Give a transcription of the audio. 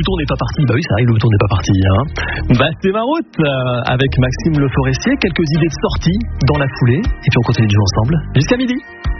mouton n'est pas parti. Bah oui, ça arrive, le mouton n'est pas parti. Hein. Bah, c'est ma route avec Maxime Le Forestier. Quelques idées de sortie dans la foulée. Et puis on continue de jouer ensemble jusqu'à midi.